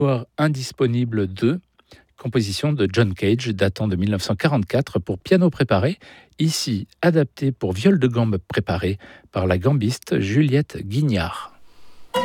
Voir Indisponible 2, composition de John Cage datant de 1944 pour piano préparé, ici adapté pour viol de gambe préparé par la gambiste Juliette Guignard.